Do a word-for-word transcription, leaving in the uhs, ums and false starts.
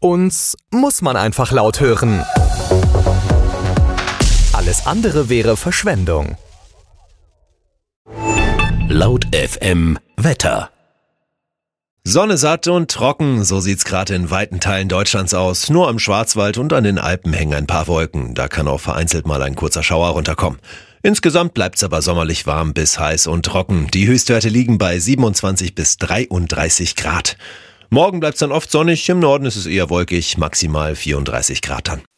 Uns muss man einfach laut hören. Alles andere wäre Verschwendung. Laut F M Wetter. Sonne satt und trocken, so sieht's gerade in weiten Teilen Deutschlands aus. Nur am Schwarzwald und an den Alpen hängen ein paar Wolken. Da kann auch vereinzelt mal ein kurzer Schauer runterkommen. Insgesamt bleibt's aber sommerlich warm bis heiß und trocken. Die Höchstwerte liegen bei siebenundzwanzig bis dreiunddreißig Grad. Morgen bleibt's dann oft sonnig, im Norden ist es eher wolkig, maximal vierunddreißig Grad dann.